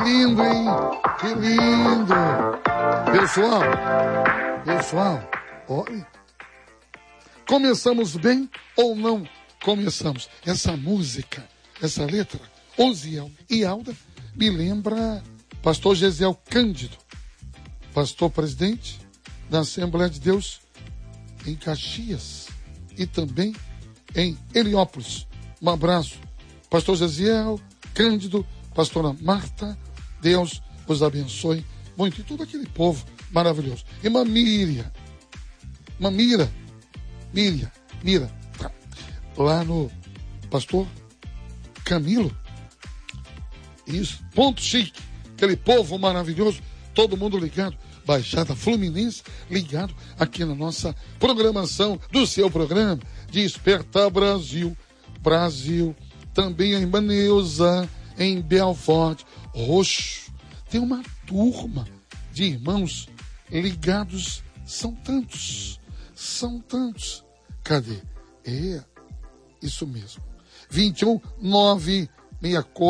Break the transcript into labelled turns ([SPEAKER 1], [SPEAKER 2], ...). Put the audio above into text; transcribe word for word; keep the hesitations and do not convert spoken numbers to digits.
[SPEAKER 1] lindo, hein? Que lindo. Pessoal, pessoal, olha. Começamos bem ou não começamos? Essa música, essa letra, Osiel e Alda, me lembra pastor Gesiel Cândido, pastor presidente da Assembleia de Deus em Caxias e também em Heliópolis. Um abraço, pastor Gesiel Cândido, pastora Marta, Deus os abençoe muito, e todo aquele povo maravilhoso. E uma Miriam, uma Mira, Miriam, Mira, tá. Lá no pastor Camilo, isso, ponto chique, aquele povo maravilhoso, todo mundo ligado, Baixada Fluminense, ligado aqui na nossa programação do seu programa Despertar Brasil, Brasil, também em Maneusa, em Belfort Roxo, tem uma turma de irmãos ligados, são tantos, são tantos, cadê? É, isso mesmo, vinte e um, nove, sessenta e quatro,